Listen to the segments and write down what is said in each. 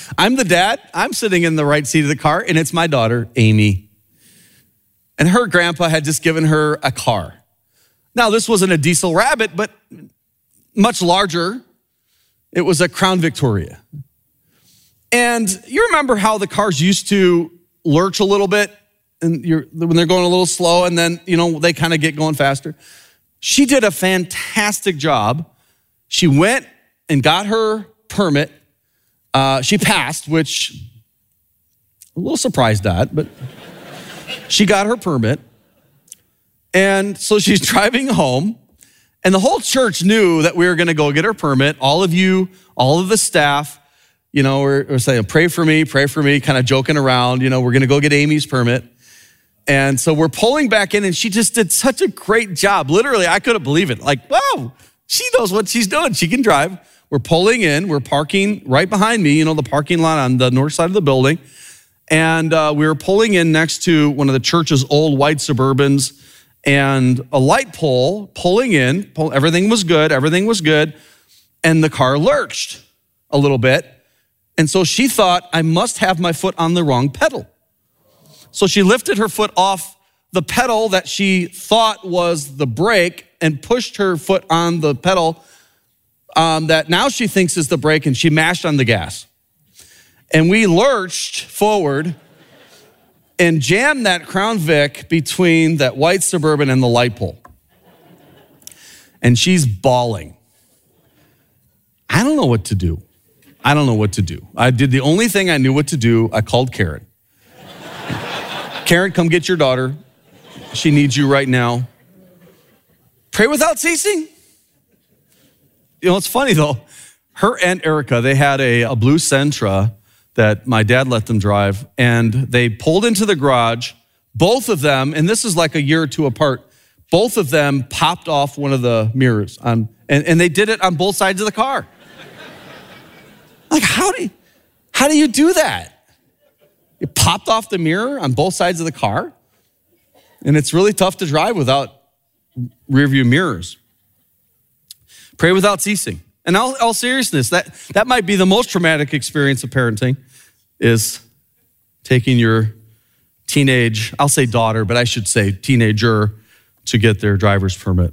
I'm the dad. I'm sitting in the right seat of the car, and it's my daughter, Amy. And her grandpa had just given her a car. Now, this wasn't a Diesel Rabbit, but much larger. It was a Crown Victoria. And you remember how the cars used to lurch a little bit and when they're going a little slow, and then, they kind of get going faster. She did a fantastic job. She went and got her permit. She passed, which I'm a little surprised at, but she got her permit. And so she's driving home, and the whole church knew that we were going to go get her permit. All of the staff, we're saying, pray for me, kind of joking around. We're going to go get Amy's permit. And so we're pulling back in, and she just did such a great job. Literally, I couldn't believe it. Like, wow, she knows what she's doing. She can drive. We're pulling in. We're parking right behind me, the parking lot on the north side of the building. And we were pulling in next to one of the church's old white Suburbans, and a light pole pulling in. Everything was good. And the car lurched a little bit. And so she thought, I must have my foot on the wrong pedal. So she lifted her foot off the pedal that she thought was the brake and pushed her foot on the pedal that now she thinks is the brake, and she mashed on the gas. And we lurched forward and jammed that Crown Vic between that white Suburban and the light pole. And she's bawling. I don't know what to do. I did the only thing I knew what to do. I called Karen. Karen, come get your daughter. She needs you right now. Pray without ceasing. It's funny though. Her Aunt Erica, they had a blue Sentra that my dad let them drive, and they pulled into the garage. Both of them, and this is like a year or two apart, both of them popped off one of the mirrors, and they did it on both sides of the car. Like, how do you do that? It popped off the mirror on both sides of the car, and it's really tough to drive without rear view mirrors. Pray without ceasing. And all seriousness, that might be the most traumatic experience of parenting, is taking your teenage, I'll say daughter, but I should say teenager, to get their driver's permit.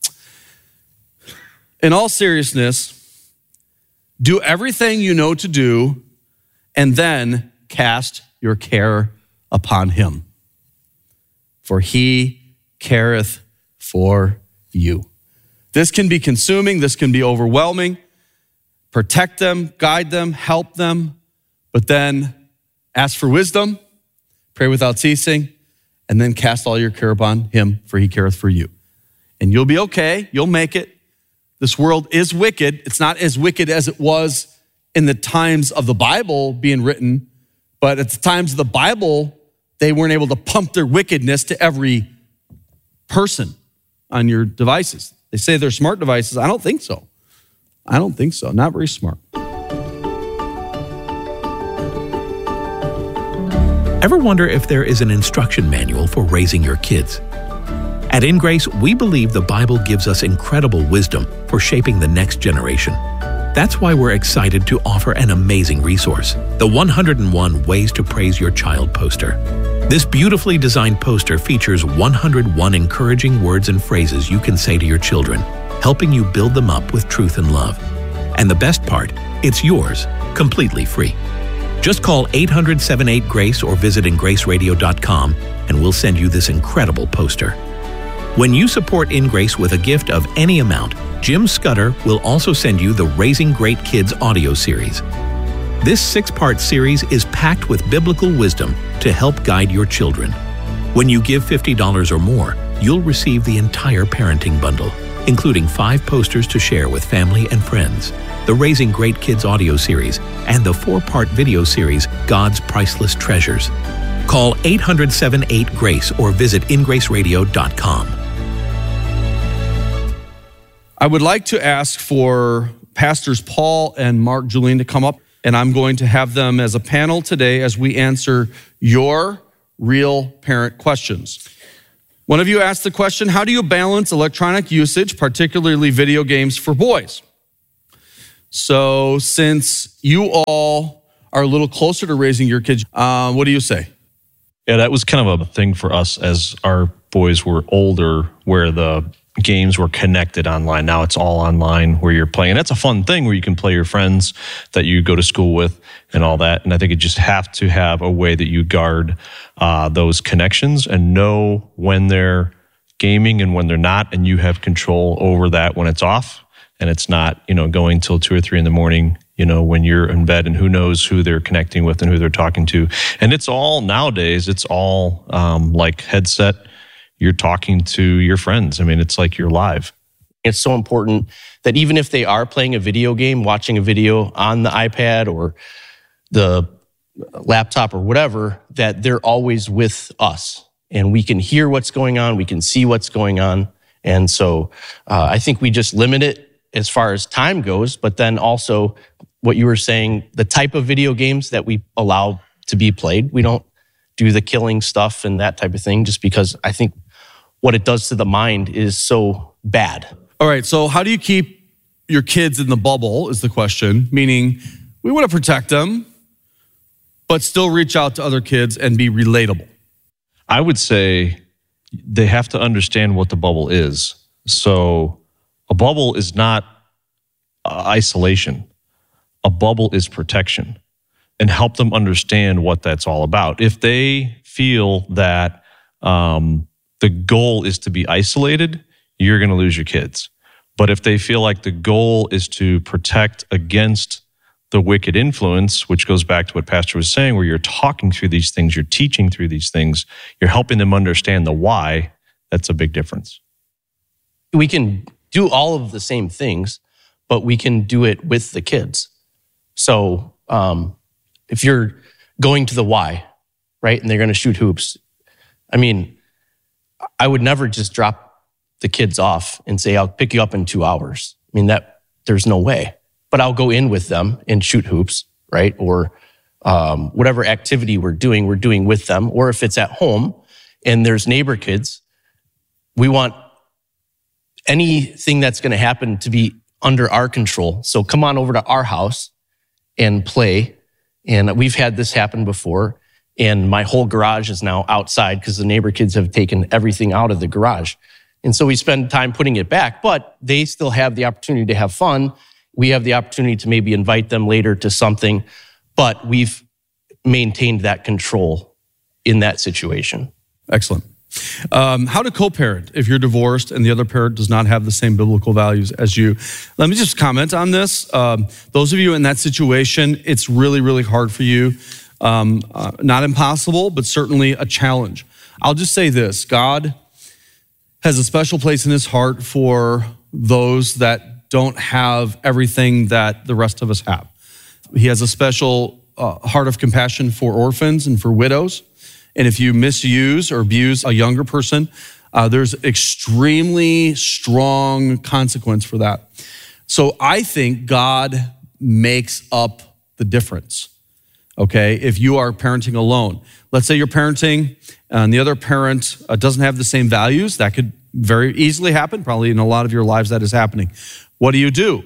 In all seriousness, do everything you know to do, and then cast your care upon him, for he careth for you. This can be consuming. This can be overwhelming. Protect them, guide them, help them, but then ask for wisdom, pray without ceasing, and then cast all your care upon him, for he careth for you. And you'll be okay. You'll make it. This world is wicked. It's not as wicked as it was in the times of the Bible being written, but at the times of the Bible, they weren't able to pump their wickedness to every person on your devices. They say they're smart devices. I don't think so. Not very smart. Ever wonder if there is an instruction manual for raising your kids? At InGrace, we believe the Bible gives us incredible wisdom for shaping the next generation. That's why we're excited to offer an amazing resource, the 101 Ways to Praise Your Child poster. This beautifully designed poster features 101 encouraging words and phrases you can say to your children, helping you build them up with truth and love. And the best part, it's yours, completely free. Just call 800-78-GRACE or visit ingraceradio.com and we'll send you this incredible poster. When you support InGrace with a gift of any amount, Jim Scudder will also send you the Raising Great Kids audio series. This 6-part series is packed with biblical wisdom to help guide your children. When you give $50 or more, you'll receive the entire parenting bundle, including 5 posters to share with family and friends, the Raising Great Kids audio series, and the 4-part video series, God's Priceless Treasures. Call 800-78-GRACE or visit ingraceradio.com. I would like to ask for Pastors Paul and Mark Julian to come up, and I'm going to have them as a panel today as we answer your real parent questions. One of you asked the question, how do you balance electronic usage, particularly video games for boys? So since you all are a little closer to raising your kids. What do you say? Yeah, that was kind of a thing for us as our boys were older, where the games were connected online. Now it's all online where you're playing. That's a fun thing where you can play your friends that you go to school with and all that. And I think you just have to have a way that you guard those connections and know when they're gaming and when they're not, and you have control over that when it's off. And it's not, going till 2 or 3 in the morning, when you're in bed, and who knows who they're connecting with and who they're talking to. And it's all nowadays, it's all like headset. You're talking to your friends. I mean, it's like you're live. It's so important that even if they are playing a video game, watching a video on the iPad or the laptop or whatever, that they're always with us and we can hear what's going on. We can see what's going on. And so I think we just limit it as far as time goes, but then also what you were saying, the type of video games that we allow to be played. We don't do the killing stuff and that type of thing, just because I think what it does to the mind is so bad. All right, so how do you keep your kids in the bubble is the question, meaning we want to protect them, but still reach out to other kids and be relatable? I would say they have to understand what the bubble is. So a bubble is not isolation. A bubble is protection, and help them understand what that's all about. If they feel that the goal is to be isolated, you're going to lose your kids. But if they feel like the goal is to protect against the wicked influence, which goes back to what Pastor was saying, where you're talking through these things, you're teaching through these things, you're helping them understand the why, that's a big difference. We can do all of the same things, but we can do it with the kids. So if you're going to the Y, right, and they're going to shoot hoops, I mean, I would never just drop the kids off and say, I'll pick you up in 2 hours. I mean, there's no way. But I'll go in with them and shoot hoops, right? Or whatever activity we're doing with them. Or if it's at home and there's neighbor kids, we want anything that's going to happen to be under our control. So come on over to our house and play. And we've had this happen before. And my whole garage is now outside because the neighbor kids have taken everything out of the garage. And so we spend time putting it back, but they still have the opportunity to have fun. We have the opportunity to maybe invite them later to something, but we've maintained that control in that situation. Excellent. How to co-parent if you're divorced and the other parent does not have the same biblical values as you. Let me just comment on this. Those of you in that situation, it's really, really hard for you. Not impossible, but certainly a challenge. I'll just say this. God has a special place in his heart for those that don't have everything that the rest of us have. He has a special heart of compassion for orphans and for widows. And if you misuse or abuse a younger person, there's extremely strong consequence for that. So I think God makes up the difference, okay? If you are parenting alone, let's say you're parenting and the other parent doesn't have the same values, that could very easily happen. Probably in a lot of your lives that is happening. What do?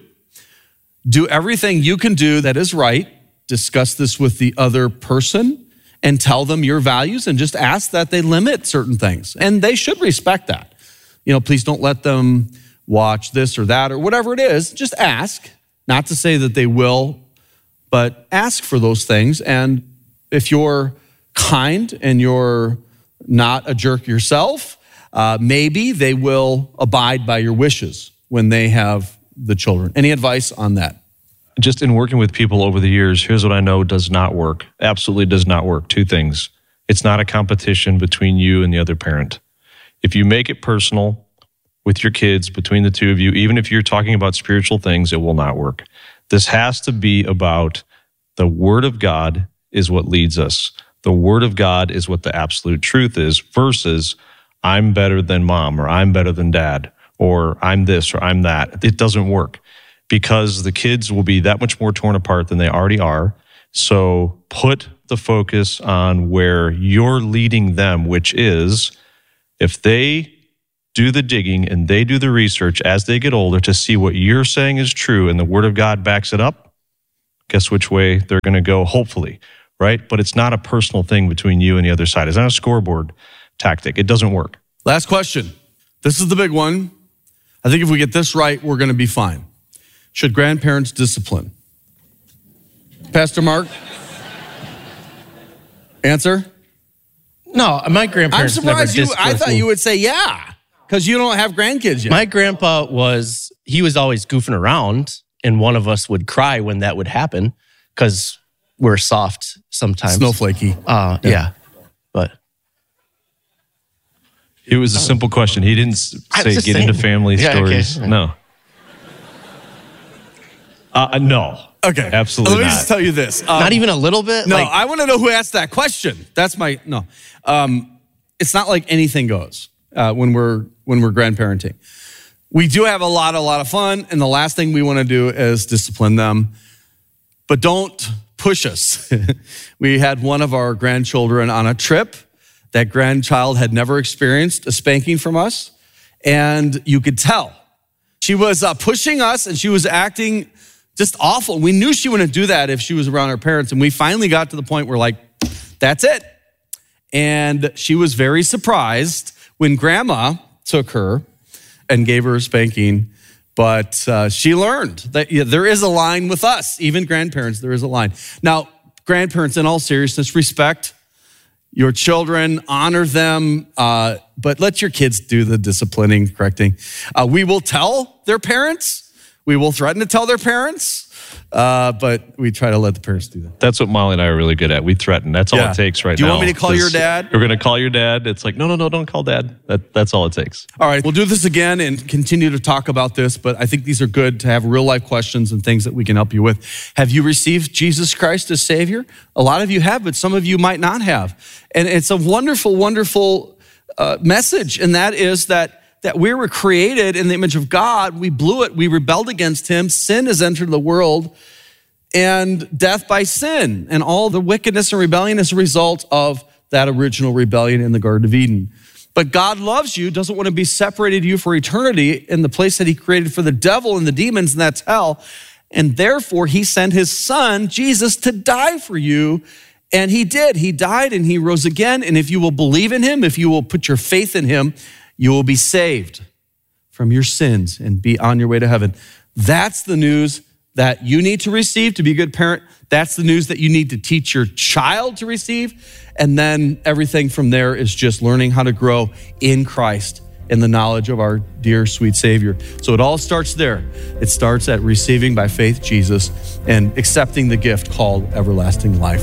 Do everything you can do that is right. Discuss this with the other person and tell them your values and just ask that they limit certain things. And they should respect that. Please don't let them watch this or that or whatever it is. Just ask, not to say that they will, but ask for those things. And if you're kind and you're not a jerk yourself, maybe they will abide by your wishes when they have the children. Any advice on that? Just in working with people over the years, here's what I know does not work. Absolutely does not work. 2 things. It's not a competition between you and the other parent. If you make it personal with your kids, between the two of you, even if you're talking about spiritual things, it will not work. This has to be about the Word of God is what leads us. The Word of God is what the absolute truth is versus I'm better than mom or I'm better than dad or I'm this or I'm that. It doesn't work because the kids will be that much more torn apart than they already are. So put the focus on where you're leading them, which is if they do the digging and they do the research as they get older to see what you're saying is true and the Word of God backs it up, guess which way they're going to go, hopefully, right? But it's not a personal thing between you and the other side. It's not a scoreboard tactic. It doesn't work. Last question. This is the big one. I think if we get this right, we're going to be fine. Should grandparents discipline? Pastor Mark? Answer? No, my grandparents I'm surprised never disciplined I thought me. you would say yeah, because you don't have grandkids yet. My grandpa was always goofing around, and one of us would cry when that would happen because we're soft sometimes. Snowflakey. Yeah. But It was a simple question. He didn't say just get saying. into family Yeah, okay. stories. No. No. Okay. Absolutely Let me not. just tell you this. not even a little bit? No, Like, I want to know who asked that question. That's my, no. It's not like anything goes when we're grandparenting. We do have a lot of fun, and the last thing we want to do is discipline them. But don't push us. We had one of our grandchildren on a trip. That grandchild had never experienced a spanking from us, and you could tell. She was pushing us, and she was acting just awful. We knew she wouldn't do that if she was around her parents, and we finally got to the point where like, that's it. And she was very surprised when grandma took her and gave her a spanking, but she learned that there is a line with us, even grandparents, there is a line. Now, grandparents, in all seriousness, respect your children, honor them, but let your kids do the disciplining, correcting. We will tell their parents. We will threaten to tell their parents, but we try to let the parents do that. That's what Molly and I are really good at. We threaten. That's all Yeah. it takes right now. Do you want me to call your dad? We're going to call your dad. It's like, no, don't call dad. That's all it takes. All right, we'll do this again and continue to talk about this, but I think these are good to have real life questions and things that we can help you with. Have you received Jesus Christ as Savior? A lot of you have, but some of you might not have. And it's a wonderful, wonderful message, and that is that we were created in the image of God. We blew it. We rebelled against him. Sin has entered the world, and death by sin. And all the wickedness and rebellion is a result of that original rebellion in the Garden of Eden. But God loves you, doesn't want to be separated you for eternity in the place that he created for the devil and the demons, and that's hell. And therefore, he sent his son, Jesus, to die for you. And he did. He died and he rose again. And if you will believe in him, if you will put your faith in him, you will be saved from your sins and be on your way to heaven. That's the news that you need to receive to be a good parent. That's the news that you need to teach your child to receive. And then everything from there is just learning how to grow in Christ in the knowledge of our dear, sweet Savior. So it all starts there. It starts at receiving by faith Jesus and accepting the gift called everlasting life.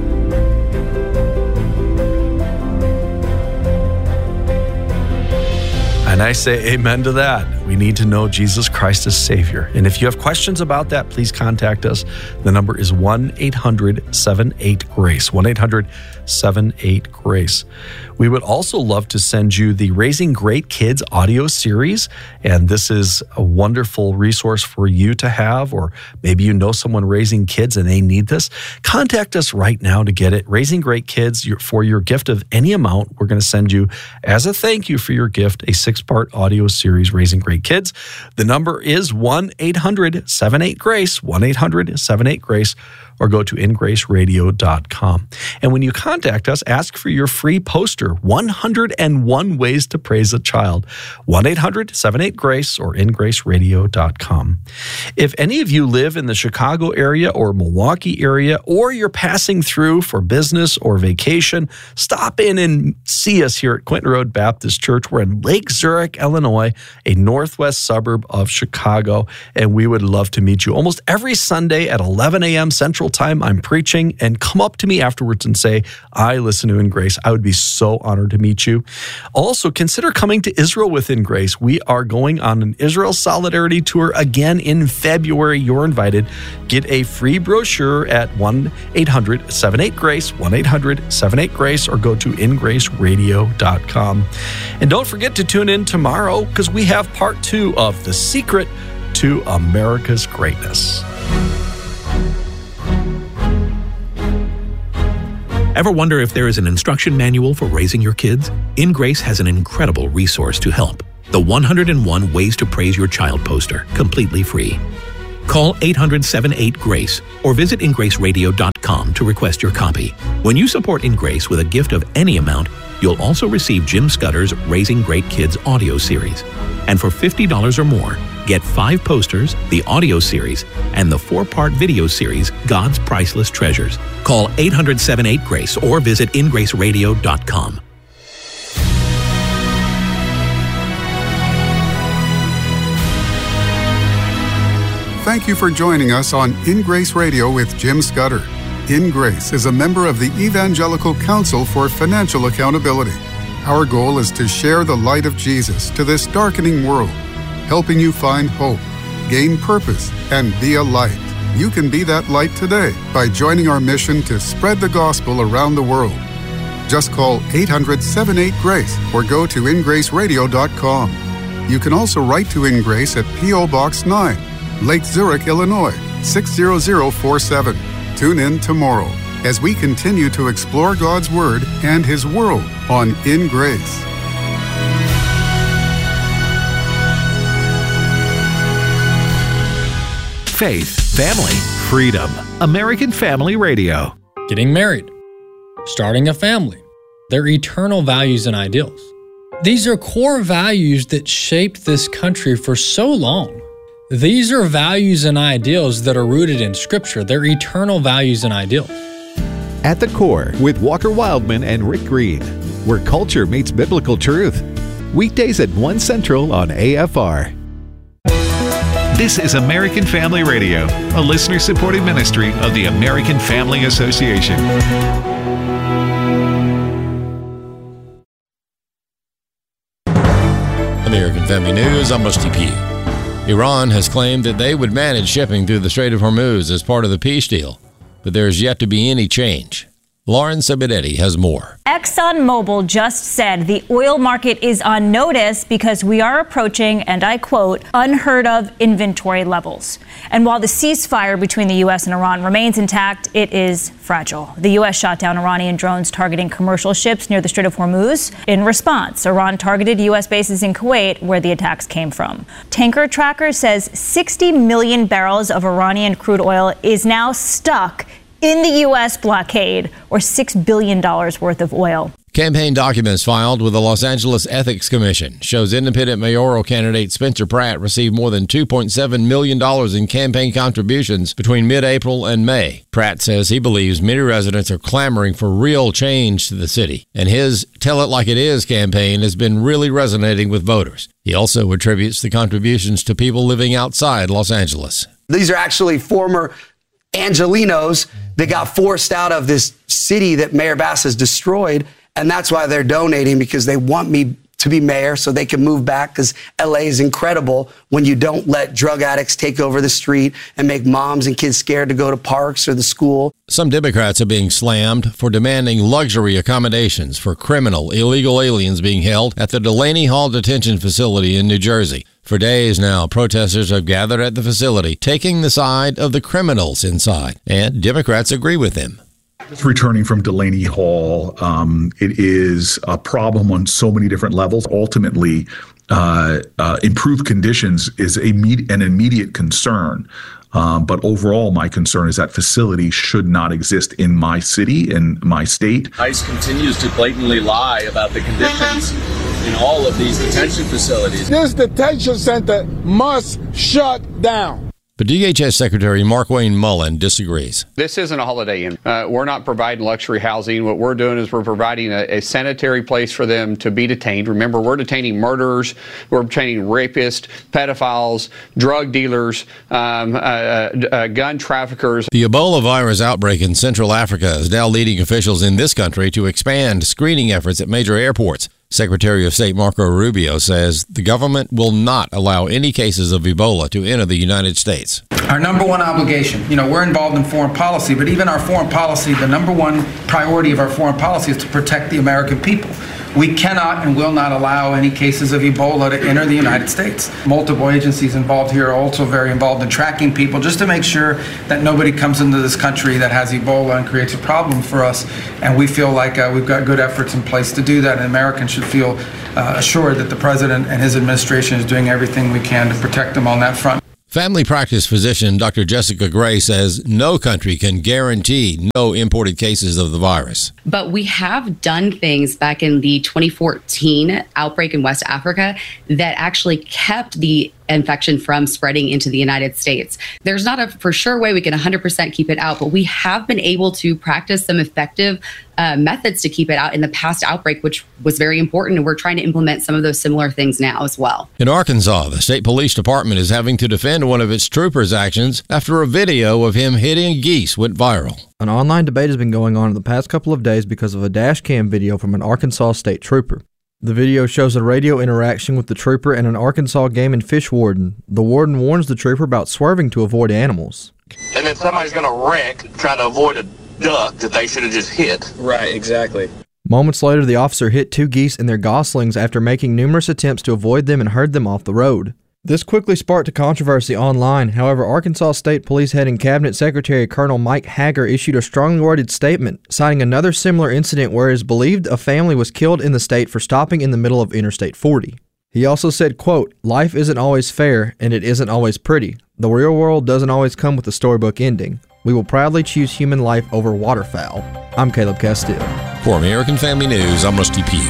And I say amen to that. We need to know Jesus Christ as Savior. And if you have questions about that, please contact us. The number is 1-800-78-GRACE, 1-800-78-GRACE. We would also love to send you the Raising Great Kids audio series. And this is a wonderful resource for you to have, or maybe you know someone raising kids and they need this. Contact us right now to get it. Raising Great Kids, for your gift of any amount, we're going to send you, as a thank you for your gift, a 6-part audio series, Raising Great Kids. The number is 1-800-78-GRACE, 1-800-78-GRACE, or go to ingraceradio.com. And when you contact us, ask for your free poster, 101 Ways to Praise a Child, 1-800-78-GRACE or ingraceradio.com. If any of you live in the Chicago area or Milwaukee area, or you're passing through for business or vacation, stop in and see us here at Quinton Road Baptist Church. We're in Lake Zurich, Illinois, a northwest suburb of Chicago, and we would love to meet you. Almost every Sunday at 11 a.m. Central Time, I'm preaching, and come up to me afterwards and say, I listen to In Grace. I would be so honored to meet you. Also, consider coming to Israel with In Grace. We are going on an Israel Solidarity Tour again in February. You're invited. Get a free brochure at 1-800-78-GRACE, 1-800-78-GRACE, or go to ingraceradio.com. And don't forget to tune in tomorrow, because we have part 2 of The Secret to America's Greatness. Ever wonder if there is an instruction manual for raising your kids? In Grace has an incredible resource to help. The 101 Ways to Praise Your Child poster, completely free. Call 800-78-GRACE or visit ingraceradio.com to request your copy. When you support In Grace with a gift of any amount, you'll also receive Jim Scudder's Raising Great Kids audio series. And for $50 or more, get 5 posters, the audio series, and the 4-part video series, God's Priceless Treasures. Call 800-78-GRACE or visit ingraceradio.com. Thank you for joining us on In Grace Radio with Jim Scudder. In Grace is a member of the Evangelical Council for Financial Accountability. Our goal is to share the light of Jesus to this darkening world, helping you find hope, gain purpose, and be a light. You can be that light today by joining our mission to spread the gospel around the world. Just call 800-78-GRACE or go to ingraceradio.com. You can also write to In Grace at P.O. Box 9, Lake Zurich, Illinois, 60047. Tune in tomorrow as we continue to explore God's Word and His world on In Grace. Faith, family, freedom. American Family Radio. Getting married, starting a family, their eternal values and ideals. These are core values that shaped this country for so long. These are values and ideals that are rooted in Scripture. They're eternal values and ideals. At the Core with Walker Wildman and Rick Green, where culture meets biblical truth. Weekdays at 1 Central on AFR. This is American Family Radio, a listener-supported ministry of the American Family Association. American Family News, I'm Rusty P. Iran has claimed that they would manage shipping through the Strait of Hormuz as part of the peace deal, but there is yet to be any change. Lauren Sabinetti has more. ExxonMobil just said the oil market is on notice because we are approaching, and I quote, unheard of inventory levels. And while the ceasefire between the U.S. and Iran remains intact, it is fragile. The U.S. shot down Iranian drones targeting commercial ships near the Strait of Hormuz. In response, Iran targeted U.S. bases in Kuwait, where the attacks came from. Tanker Tracker says 60 million barrels of Iranian crude oil is now stuck in the U.S. blockade, or $6 billion worth of oil. Campaign documents filed with the Los Angeles Ethics Commission shows independent mayoral candidate Spencer Pratt received more than $2.7 million in campaign contributions between mid-April and May. Pratt says he believes many residents are clamoring for real change to the city, and his Tell It Like It Is campaign has been really resonating with voters. He also attributes the contributions to people living outside Los Angeles. These are actually former Angelinos that got forced out of this city that Mayor Bass has destroyed. And that's why they're donating, because they want me to be mayor so they can move back, because LA is incredible when you don't let drug addicts take over the street and make moms and kids scared to go to parks or the school. Some Democrats are being slammed for demanding luxury accommodations for criminal illegal aliens being held at the Delaney Hall Detention Facility in New Jersey. For days now, protesters have gathered at the facility, taking the side of the criminals inside, and Democrats agree with them. Just returning from Delaney Hall, it is a problem on so many different levels. Ultimately, improved conditions is an immediate concern. But overall, my concern is that facility should not exist in my city, in my state. ICE continues to blatantly lie about the conditions in all of these detention facilities. This detention center must shut down. But DHS Secretary Markwayne Mullin disagrees. This isn't a Holiday Inn. We're not providing luxury housing. What we're doing is we're providing a sanitary place for them to be detained. Remember, we're detaining murderers, we're detaining rapists, pedophiles, drug dealers, gun traffickers. The Ebola virus outbreak in Central Africa is now leading officials in this country to expand screening efforts at major airports. Secretary of State Marco Rubio says the government will not allow any cases of Ebola to enter the United States. Our number one obligation, we're involved in foreign policy, but even our foreign policy, the number one priority of our foreign policy is to protect the American people. We cannot and will not allow any cases of Ebola to enter the United States. Multiple agencies involved here are also very involved in tracking people just to make sure that nobody comes into this country that has Ebola and creates a problem for us. And we feel like we've got good efforts in place to do that, and Americans should feel assured that the president and his administration is doing everything we can to protect them on that front. Family practice physician Dr. Jessica Gray says no country can guarantee no imported cases of the virus. But we have done things back in the 2014 outbreak in West Africa that actually kept the infection from spreading into the United States. There's not a for sure way we can 100% keep it out, but we have been able to practice some effective methods to keep it out in the past outbreak, which was very important. And we're trying to implement some of those similar things now as well. In Arkansas, the state police department is having to defend one of its troopers' actions after a video of him hitting geese went viral. An online debate has been going on in the past couple of days because of a dash cam video from an Arkansas state trooper. The video shows a radio interaction with the trooper and an Arkansas game and fish warden. The warden warns the trooper about swerving to avoid animals. And then somebody's going to wreck trying to avoid a duck that they should have just hit. Right, exactly. Moments later, the officer hit 2 geese and their goslings after making numerous attempts to avoid them and herd them off the road. This quickly sparked a controversy online. However, Arkansas State Police Head and Cabinet Secretary Colonel Mike Hager issued a strongly worded statement, citing another similar incident where it is believed a family was killed in the state for stopping in the middle of Interstate 40. He also said, quote, "Life isn't always fair, and it isn't always pretty. The real world doesn't always come with a storybook ending. We will proudly choose human life over waterfowl." I'm Caleb Castile. For American Family News, I'm Rusty Pugh.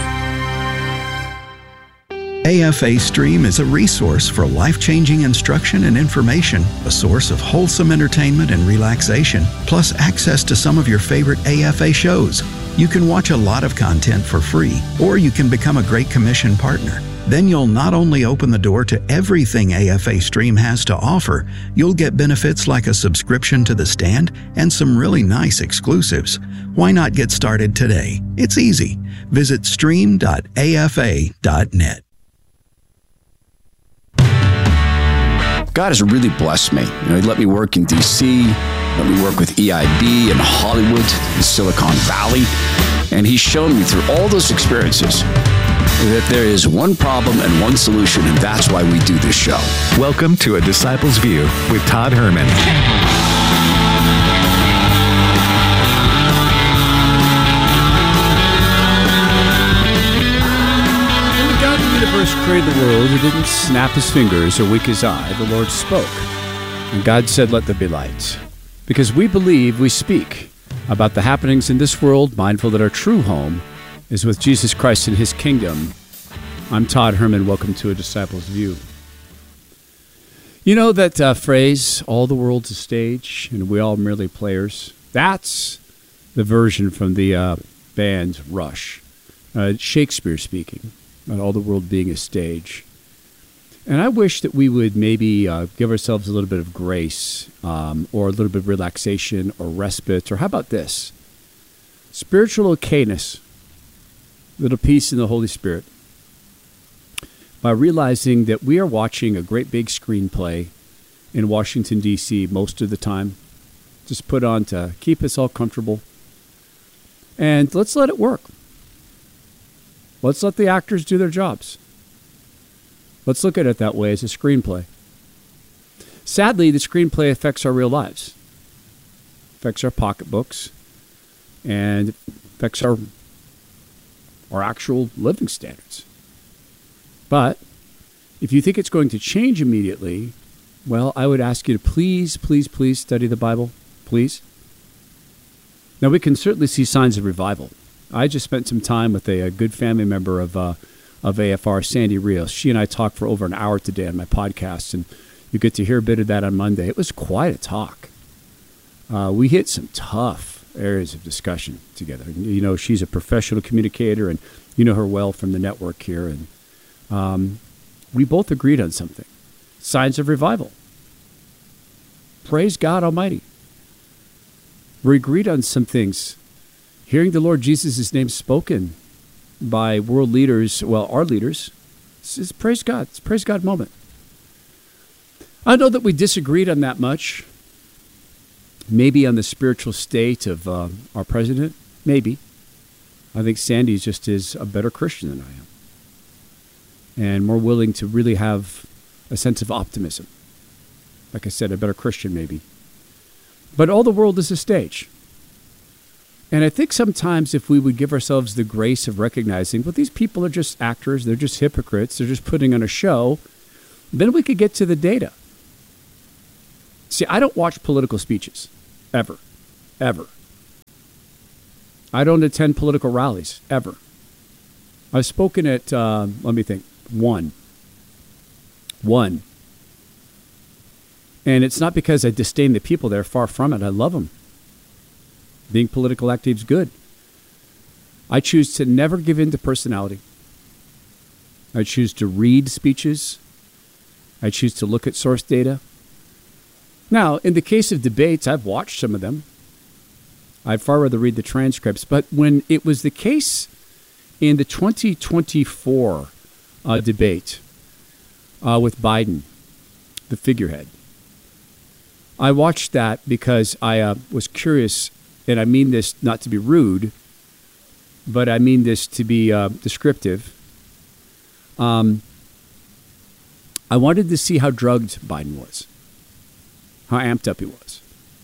AFA Stream is a resource for life-changing instruction and information, a source of wholesome entertainment and relaxation, plus access to some of your favorite AFA shows. You can watch a lot of content for free, or you can become a Great Commission partner. Then you'll not only open the door to everything AFA Stream has to offer, you'll get benefits like a subscription to The Stand and some really nice exclusives. Why not get started today? It's easy. Visit stream.afa.net. God has really blessed me. He let me work in D.C., let me work with EIB in Hollywood, in Silicon Valley, and He's shown me through all those experiences that there is one problem and one solution, and that's why we do this show. Welcome to A Disciple's View with Todd Herman. First created the world, He didn't snap His fingers or wink His eye. The Lord spoke, and God said, "Let there be light." Because we believe, we speak about the happenings in this world, mindful that our true home is with Jesus Christ and His kingdom. I'm Todd Herman. Welcome to A Disciple's View. You know that phrase, "all the world's a stage and we all merely players"? That's the version from the band Rush. Shakespeare speaking. About all the world being a stage. And I wish that we would maybe give ourselves a little bit of grace or a little bit of relaxation or respite, or how about this? Spiritual okayness, little peace in the Holy Spirit, by realizing that we are watching a great big screenplay in Washington, D.C. most of the time, just put on to keep us all comfortable. And let's let it work. Let's let the actors do their jobs. Let's look at it that way as a screenplay. Sadly, the screenplay affects our real lives, affects our pocketbooks, and affects our actual living standards. But if you think it's going to change immediately, well, I would ask you to please, please, please study the Bible, please. Now, we can certainly see signs of revival. I just spent some time with a good family member of AFR, Sandy Rios. She and I talked for over an hour today on my podcast, and you get to hear a bit of that on Monday. It was quite a talk. We hit some tough areas of discussion together. You know, she's a professional communicator, and you know her well from the network here. And we both agreed on something. Signs of revival. Praise God Almighty. We agreed on some things. Hearing the Lord Jesus' name spoken by world leaders, well, our leaders, it's praise God. It's a praise God moment. I know that we disagreed on that much. Maybe on the spiritual state of our president. Maybe. I think Sandy just is a better Christian than I am. And more willing to really have a sense of optimism. Like I said, a better Christian maybe. But all the world is a stage. And I think sometimes if we would give ourselves the grace of recognizing, well, these people are just actors, they're just hypocrites, they're just putting on a show, then we could get to the data. See, I don't watch political speeches, ever. I don't attend political rallies, ever. I've spoken at, let me think, one. And it's not because I disdain the people there, far from it. I love them. Being political active is good. I choose to never give in to personality. I choose to read speeches. I choose to look at source data. Now, in the case of debates, I've watched some of them. I'd far rather read the transcripts. But when it was the case in the 2024 debate with Biden, the figurehead, I watched that because I was curious, and I mean this not to be rude, but I mean this to be descriptive. I wanted to see how drugged Biden was, how amped up he was.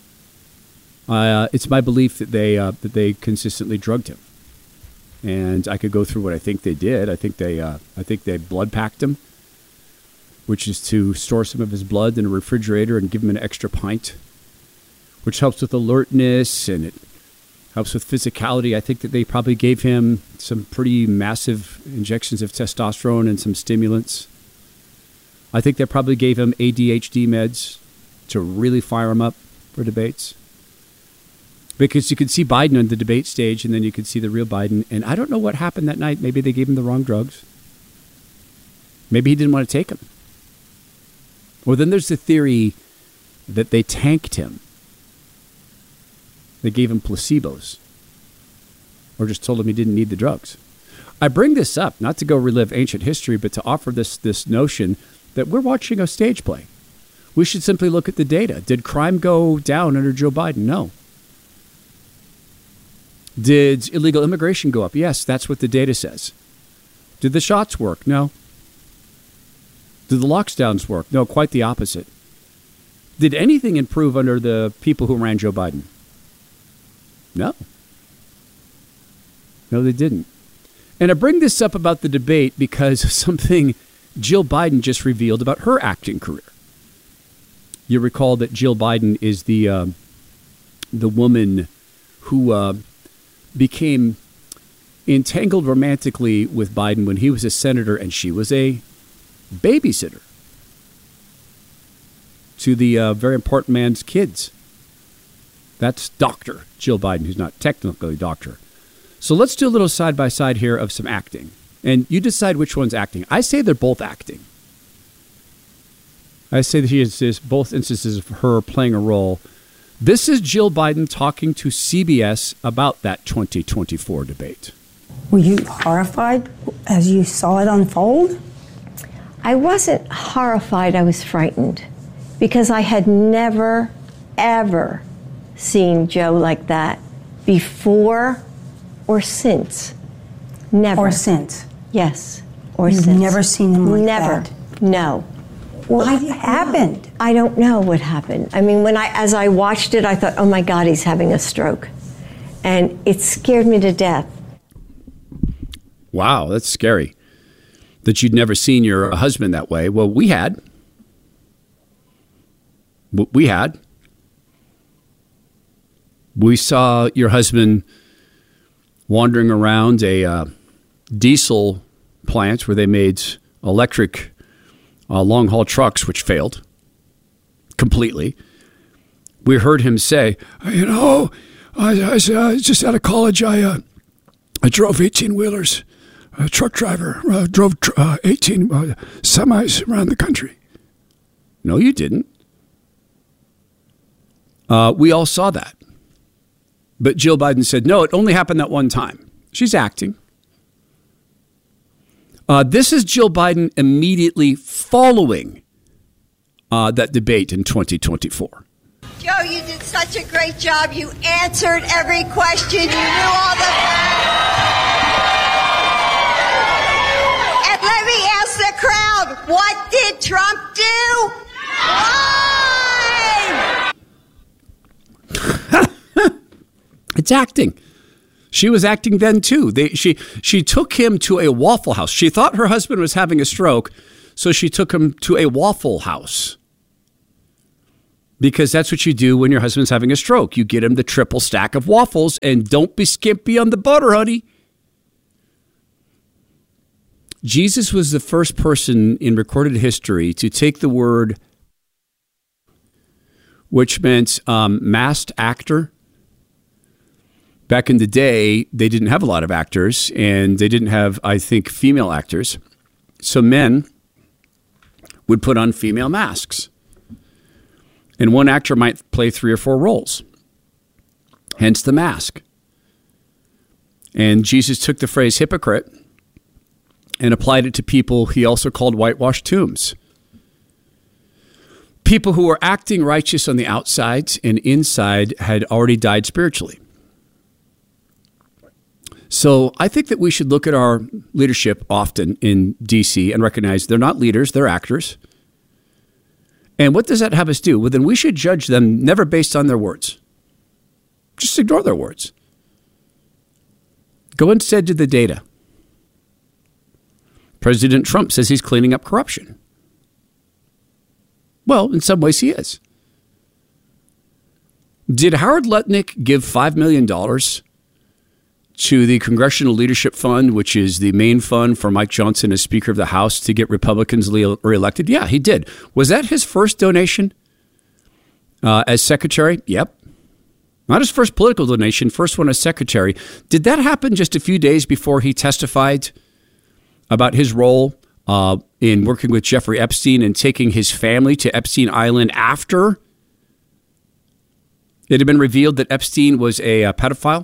It's my belief that they consistently drugged him, and I could go through what I think they did. I think they blood packed him, which is to store some of his blood in a refrigerator and give him an extra pint, which helps with alertness and it helps with physicality. I think that they probably gave him some pretty massive injections of testosterone and some stimulants. I think they probably gave him ADHD meds to really fire him up for debates. Because you could see Biden on the debate stage and then you could see the real Biden. And I don't know what happened that night. Maybe they gave him the wrong drugs. Maybe he didn't want to take them. Well, then there's the theory that they tanked him. They gave him placebos. Or just told him he didn't need the drugs. I bring this up, not to go relive ancient history, but to offer this notion that we're watching a stage play. We should simply look at the data. Did crime go down under Joe Biden? No. Did illegal immigration go up? Yes, that's what the data says. Did the shots work? No. Did the lockdowns work? No, quite the opposite. Did anything improve under the people who ran Joe Biden? No. No, they didn't. And I bring this up about the debate because of something Jill Biden just revealed about her acting career. You recall that Jill Biden is the woman who became entangled romantically with Biden when he was a senator and she was a babysitter to the very important man's kids. That's Dr. Jill Biden, who's not technically doctor. So let's do a little side-by-side here of some acting. And you decide which one's acting. I say they're both acting. I say that there's both instances of her playing a role. This is Jill Biden talking to CBS about that 2024 debate. Were you horrified as you saw it unfold? I wasn't horrified. I was frightened because I had never, ever seen Joe like that before or since. Never. Or since? Yes. Or You've since. Never seen him like never. that? No. What happened? I don't know what happened. I mean, as I watched it, I thought, oh my God, he's having a stroke. And it scared me to death. Wow, that's scary. That you'd never seen your husband that way. Well, we had. We saw your husband wandering around a diesel plant where they made electric long-haul trucks, which failed completely. We heard him say, I just out of college, I drove 18-wheelers. A truck driver, drove 18 semis around the country. No, you didn't. We all saw that. But Jill Biden said, no, it only happened that one time. She's acting. This is Jill Biden immediately following that debate in 2024. Joe, you did such a great job. You answered every question. You knew all the facts. And let me ask the crowd, what did Trump do? Lie! It's acting. She was acting then, too. She took him to a Waffle House. She thought her husband was having a stroke, so she took him to a Waffle House. Because that's what you do when your husband's having a stroke. You get him the triple stack of waffles, and don't be skimpy on the butter, honey. Jesus was the first person in recorded history to take the word, which meant masked actor. Back in the day, they didn't have a lot of actors, and they didn't have, I think, female actors. So men would put on female masks. And one actor might play 3 or 4 roles, hence the mask. And Jesus took the phrase hypocrite and applied it to people he also called whitewashed tombs. People who were acting righteous on the outside and inside had already died spiritually. So I think that we should look at our leadership often in D.C. and recognize they're not leaders, they're actors. And what does that have us do? Well, then we should judge them never based on their words. Just ignore their words. Go instead to the data. President Trump says he's cleaning up corruption. Well, in some ways he is. Did Howard Lutnick give $5 million to the Congressional Leadership Fund, which is the main fund for Mike Johnson as Speaker of the House to get Republicans reelected? Yeah, he did. Was that his first donation as secretary? Yep. Not his first political donation, first one as secretary. Did that happen just a few days before he testified about his role in working with Jeffrey Epstein and taking his family to Epstein Island after it had been revealed that Epstein was a pedophile?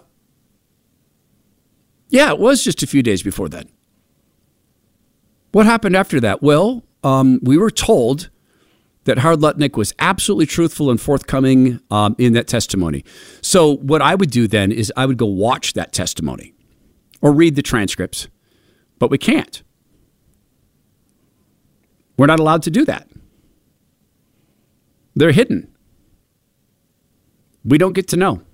Yeah, it was just a few days before that. What happened after that? Well, we were told that Howard Lutnick was absolutely truthful and forthcoming in that testimony. So what I would do then is I would go watch that testimony or read the transcripts, but we can't. We're not allowed to do that. They're hidden. We don't get to know.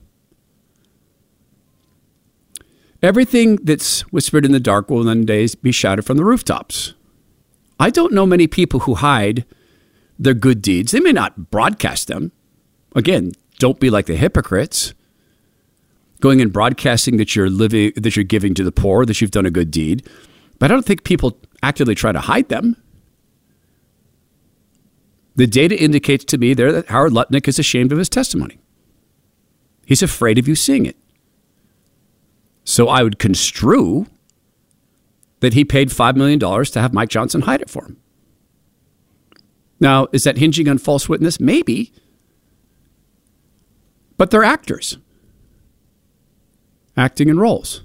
Everything that's whispered in the dark will one day be shouted from the rooftops. I don't know many people who hide their good deeds. They may not broadcast them. Again, don't be like the hypocrites, going and broadcasting that you're giving to the poor, that you've done a good deed. But I don't think people actively try to hide them. The data indicates to me there that Howard Lutnick is ashamed of his testimony. He's afraid of you seeing it. So I would construe that he paid $5 million to have Mike Johnson hide it for him. Now, is that hinging on false witness? Maybe. But they're actors, acting in roles.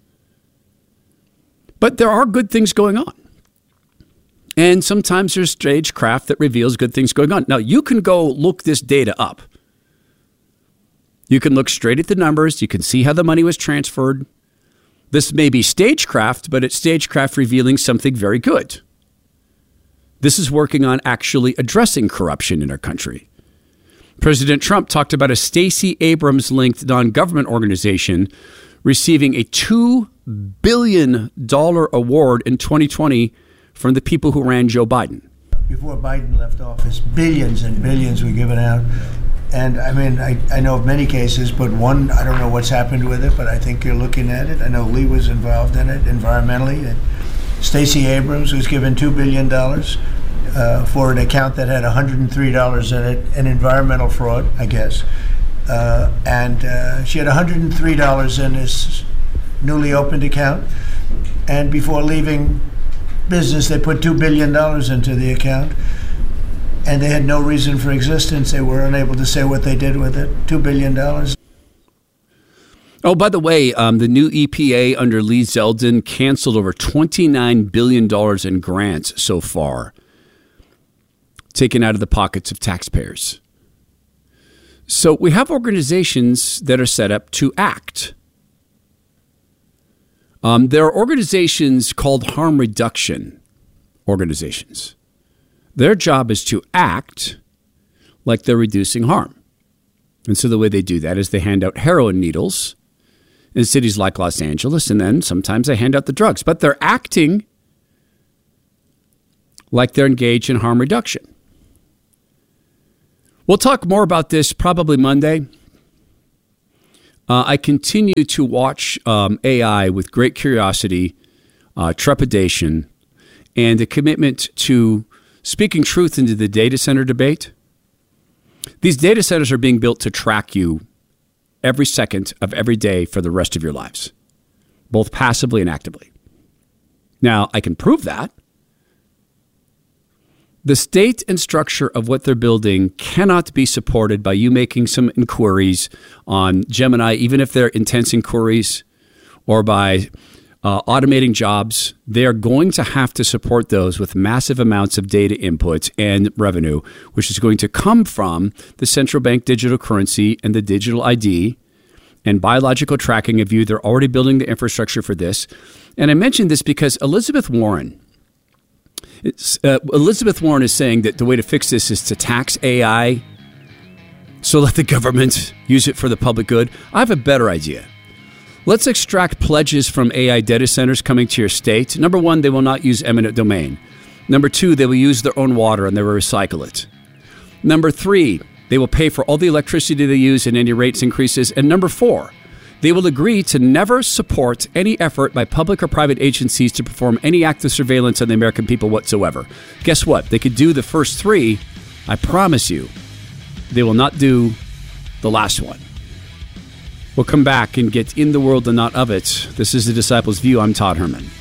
But there are good things going on. And sometimes there's stagecraft that reveals good things going on. Now, you can go look this data up. You can look straight at the numbers. You can see how the money was transferred. This may be stagecraft, but it's stagecraft revealing something very good. This is working on actually addressing corruption in our country. President Trump talked about a Stacey Abrams-linked non-government organization receiving a $2 billion award in 2020 from the people who ran Joe Biden. Before Biden left office, billions and billions were given out. And I mean, I know of many cases, but one, I don't know what's happened with it, but I think you're looking at it. I know Lee was involved in it environmentally. And Stacey Abrams was given $2 billion for an account that had $103 in it, an environmental fraud, I guess. And she had $103 in this newly opened account. And before leaving business, they put $2 billion into the account. And they had no reason for existence. They were unable to say what they did with it. $2 billion. Oh, by the way, the new EPA under Lee Zeldin canceled over $29 billion in grants so far, taken out of the pockets of taxpayers. So we have organizations that are set up to act. There are organizations called harm reduction organizations. Their job is to act like they're reducing harm. And so the way they do that is they hand out heroin needles in cities like Los Angeles, and then sometimes they hand out the drugs. But they're acting like they're engaged in harm reduction. We'll talk more about this probably Monday. I continue to watch AI with great curiosity, trepidation, and a commitment to speaking truth into the data center debate. These data centers are being built to track you every second of every day for the rest of your lives, both passively and actively. Now, I can prove that. The state and structure of what they're building cannot be supported by you making some inquiries on Gemini, even if they're intense inquiries, or by automating jobs. They are going to have to support those with massive amounts of data input and revenue, which is going to come from the central bank digital currency and the digital ID and biological tracking of you. They're already building the infrastructure for this. And I mentioned this because Elizabeth Warren is saying that the way to fix this is to tax AI, so let the government use it for the public good. I have a better idea. Let's extract pledges from AI data centers coming to your state. Number one, they will not use eminent domain. Number two, they will use their own water and they will recycle it. Number three, they will pay for all the electricity they use and any rates increases. And number four, they will agree to never support any effort by public or private agencies to perform any act of surveillance on the American people whatsoever. Guess what? They could do the first three. I promise you, they will not do the last one. We'll come back and get in the world and not of it. This is The Disciples' View. I'm Todd Herman.